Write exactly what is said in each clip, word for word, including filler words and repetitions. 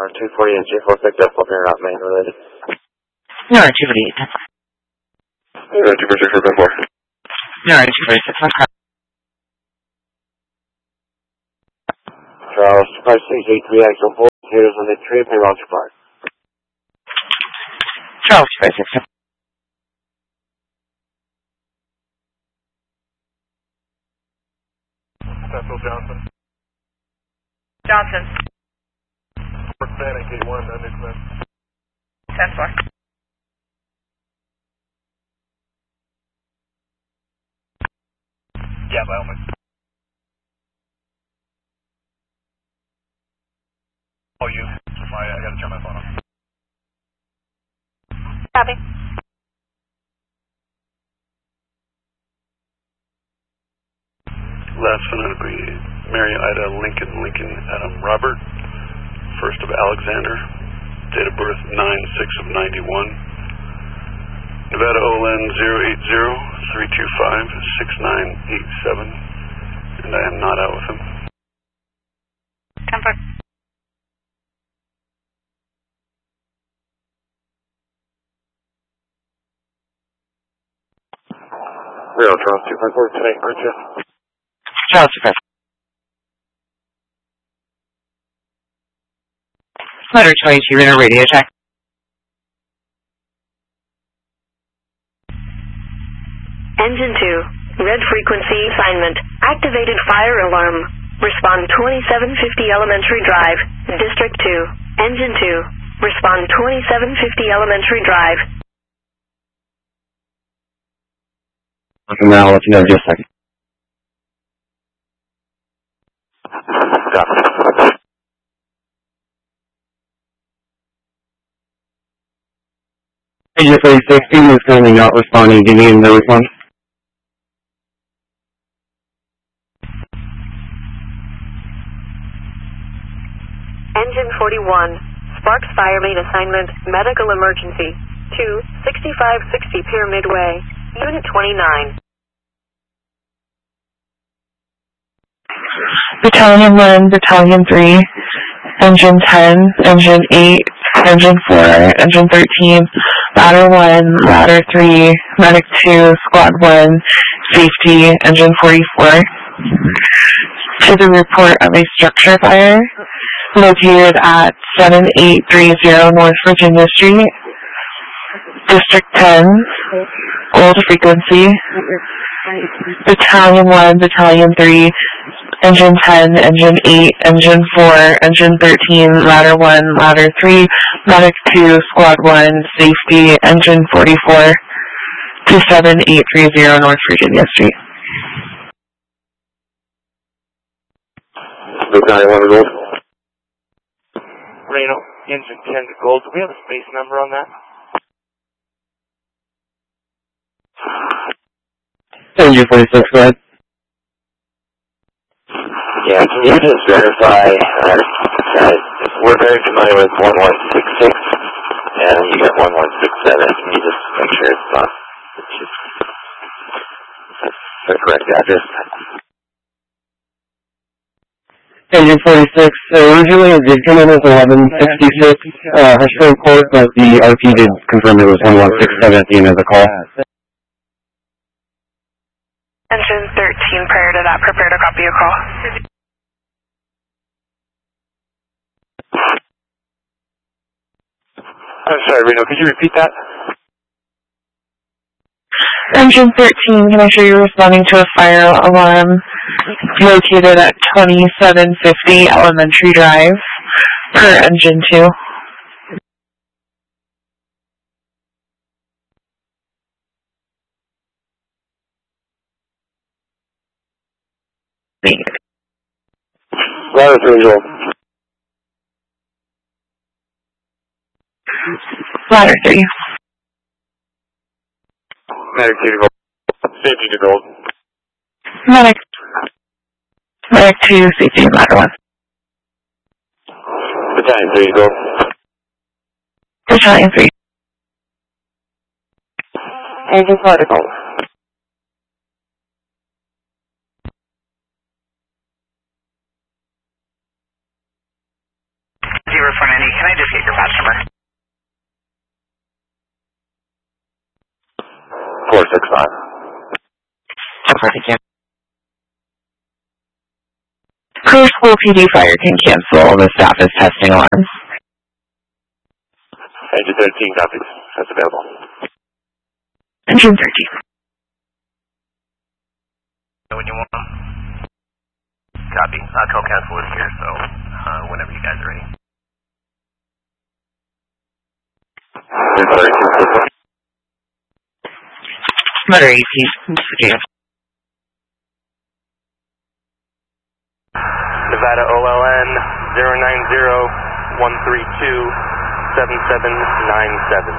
R two forty-eight, G four picked up, up here, not main related. No, R two forty-eight, ten four. R two forty-six, ten four. No, R two forty-six, one car. Charles, five six eight three, actual four, here's on the tree, payroll supply. Charles, five six seven. Central Johnson. Johnson. Fort Sanic, eighty-one, undercommand. ten four. Yeah, by all means. Oh, you. My, I gotta turn my phone on. Copy. Last phonetically, Mary Ida Lincoln, Lincoln Adam Robert, first of Alexander, date of birth nine six of ninety-one, Nevada O L N zero eight zero three two five six nine eight seven, and I am not out with him. ten four. Real, Charles, two five four, today, aren't you? Charles, two five four. Letter twenty-two, inner radio check. Engine two, red frequency assignment, activated fire alarm. Respond twenty-seven fifty Elementary Drive, District two. Engine two, respond twenty-seven fifty Elementary Drive. Okay, now I'll let you know in just a second. Copy. Agent forty-six, Steven is currently not responding. Do you need him to respond? Engine forty-one, Sparks Fire Main Assignment, Medical Emergency, two, sixty-five sixty Pier Midway, Unit twenty-nine. Battalion one, Battalion three, Engine ten, Engine eight, Engine four, Engine thirteen, Ladder one, Ladder three, Medic two, Squad one, Safety, Engine forty-four. To the report of a structure fire located at seven eight three zero North Virginia Street, District ten, old frequency, Battalion one, Battalion three, Engine ten, Engine eight, Engine four, Engine thirteen, Ladder one, Ladder three, Medic two, Squad one, Safety, Engine forty-four, to seven eight three zero North Virginia Street. Battalion one to Gold. Reno, Engine ten to Gold. Do we have a space number on that? Engine forty-six, go ahead. Yeah, can you just verify, uh, guys, we're very familiar with one one six six, and you got one one six seven. Can you just make sure it's not, it's just, that's the correct address? Engine forty-six, so originally the agreement was eleven sixty-six, uh, Hushman Court, but the R P did confirm it was one one six seven at the end of the call. Engine thirteen, prior to that, prepare to copy a call. I'm sorry, Reno, could you repeat that? Engine thirteen, can I show you responding to a fire alarm located at twenty-seven fifty Elementary Drive per Engine two? Ladder three, Joel. Ladder three. Medic two to Gold. Safety to Gold. Medic. Medic two, Safety, Ladder one. Battalion three to Gold. Battalion three. Engine five to Gold. Zero Zero four ninety. Can I just get your batch number? four six five. Thank you. Crew School P D fire can cancel. The staff is testing alarms. Engine thirteen copies. That's available. Engine thirteen. When you want them. Copy. Uh, co-counsel is here, so uh, whenever you guys are ready. Motor eighteen. Virginia. Nevada O L N zero nine zero one three two seven seven nine seven.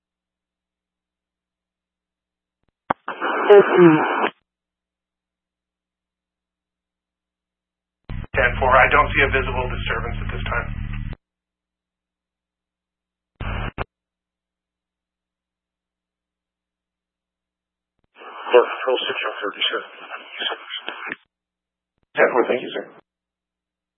ten four, I don't see a visible disturbance at this time. ten four, thank you, sir.